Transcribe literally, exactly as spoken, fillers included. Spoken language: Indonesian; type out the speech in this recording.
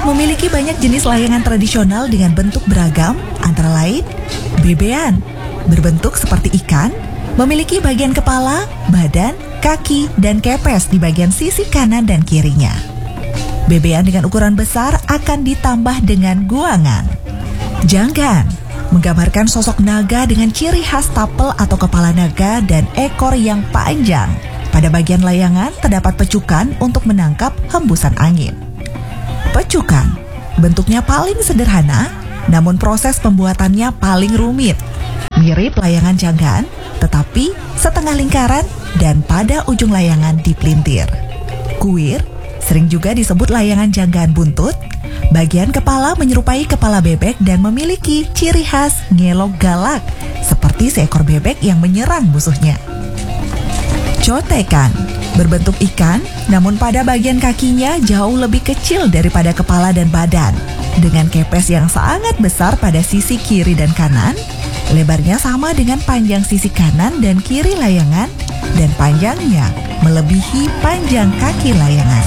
memiliki banyak jenis layangan tradisional dengan bentuk beragam, antara lain bebean, berbentuk seperti ikan, memiliki bagian kepala, badan, kaki, dan kepes di bagian sisi kanan dan kirinya. Bebean dengan ukuran besar akan ditambah dengan guangan. Janggan menggambarkan sosok naga dengan ciri khas tapel atau kepala naga dan ekor yang panjang. Pada bagian layangan terdapat pecukan untuk menangkap hembusan angin. Pecukan bentuknya paling sederhana, namun proses pembuatannya paling rumit. Mirip layangan janggan, tetapi setengah lingkaran dan pada ujung layangan dipelintir. Kuir sering juga disebut layangan janggan buntut. Bagian kepala menyerupai kepala bebek dan memiliki ciri khas ngelok galak, seperti seekor bebek yang menyerang musuhnya. Cotekan berbentuk ikan, namun pada bagian kakinya jauh lebih kecil daripada kepala dan badan. Dengan kepes yang sangat besar pada sisi kiri dan kanan, lebarnya sama dengan panjang sisi kanan dan kiri layangan, dan panjangnya melebihi panjang kaki layangan.